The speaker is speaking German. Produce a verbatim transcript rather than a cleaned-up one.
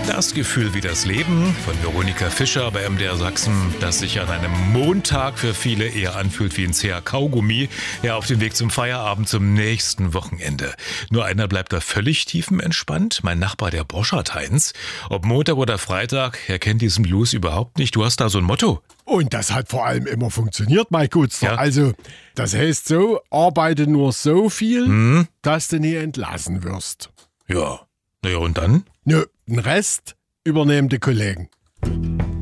Das Gefühl wie das Leben von Veronika Fischer bei M D R Sachsen, das sich an einem Montag für viele eher anfühlt wie ein zäher Kaugummi, ja auf dem Weg zum Feierabend zum nächsten Wochenende. Nur einer bleibt da völlig tiefenentspannt, mein Nachbar der Borschert Heinz. Ob Montag oder Freitag, er kennt diesen Blues überhaupt nicht. Du hast da so ein Motto. Und das hat vor allem immer funktioniert, mein Gutster. Ja. Also, das heißt so, arbeite nur so viel, Hm? dass du nie entlassen wirst. Ja, naja und dann? Nö, den Rest übernehmen die Kollegen.